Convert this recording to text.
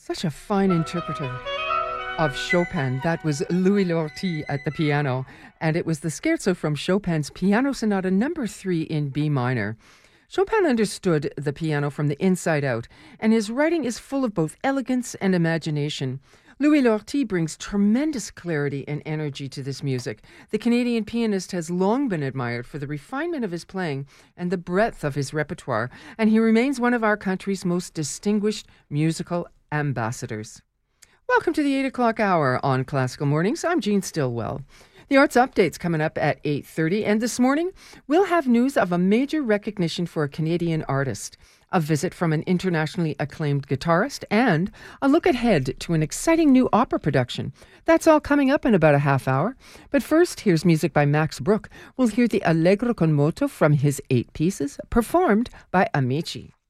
Such a fine interpreter of Chopin. That was Louis Lortie at the piano, and it was the scherzo from Chopin's Piano Sonata Number 3 in B minor. Chopin understood the piano from the inside out, and his writing is full of both elegance and imagination. Louis Lortie brings tremendous clarity and energy to this music. The Canadian pianist has long been admired for the refinement of his playing and the breadth of his repertoire, and he remains one of our country's most distinguished musical ambassadors. Welcome to the 8 o'clock hour on Classical Mornings. I'm Jean Stillwell. The Arts Update's coming up at 8:30, and this morning we'll have news of a major recognition for a Canadian artist, a visit from an internationally acclaimed guitarist, and a look ahead to an exciting new opera production. That's all coming up in about a half hour. But first, here's music by Max Bruch. We'll hear the Allegro con moto from his 8 pieces, performed by Amici.